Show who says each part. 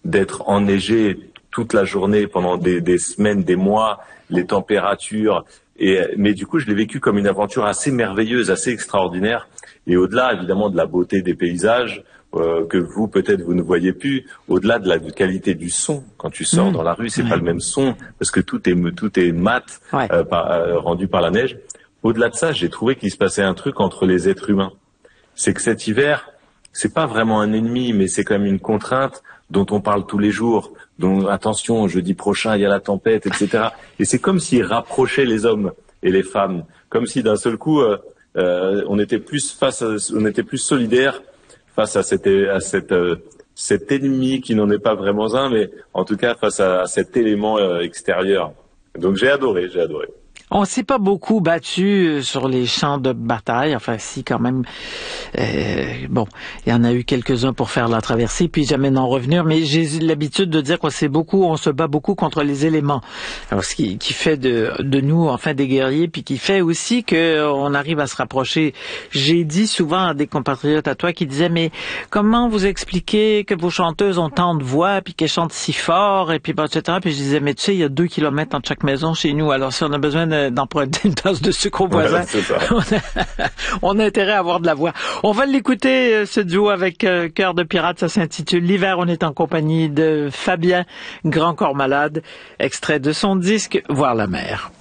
Speaker 1: d'être enneigé toute la journée pendant des semaines, des mois, les températures. Mais du coup, je l'ai vécu comme une aventure assez merveilleuse, assez extraordinaire. Et au-delà, évidemment, de la beauté des paysages, que vous, peut-être, vous ne voyez plus, au-delà de la qualité du son, quand tu sors dans la rue, c'est pas le même son, parce que tout est mat, rendu par la neige. Au-delà de ça, j'ai trouvé qu'il se passait un truc entre les êtres humains. C'est que cet hiver, c'est pas vraiment un ennemi, mais c'est quand même une contrainte dont on parle tous les jours. Donc, attention, jeudi prochain, il y a la tempête, etc. Et c'est comme s'il rapprochait les hommes et les femmes. Comme si d'un seul coup, on était plus solidaires face à cet ennemi qui n'en est pas vraiment un, mais en tout cas face à cet élément extérieur. Donc j'ai adoré.
Speaker 2: On s'est pas beaucoup battu sur les champs de bataille. Enfin, si, quand même. Bon, il y en a eu quelques-uns pour faire la traversée, puis jamais d'en revenir. Mais j'ai l'habitude de dire qu'on se bat beaucoup contre les éléments. Alors, ce qui fait de nous, enfin, des guerriers, puis qui fait aussi qu'on arrive à se rapprocher. J'ai dit souvent à des compatriotes à toi qui disaient, mais comment vous expliquez que vos chanteuses ont tant de voix, puis qu'elles chantent si fort, et puis, etc. Puis je disais, mais tu sais, il y a 2 kilomètres entre chaque maison chez nous. Alors, si on a besoin d'emprunter une tasse de sucre au voisin, on a intérêt à avoir de la voix. On va l'écouter, ce duo avec Cœur de pirate. Ça s'intitule L'hiver. On est en compagnie de Fabien Grand Corps Malade, extrait de son disque Voir la mer.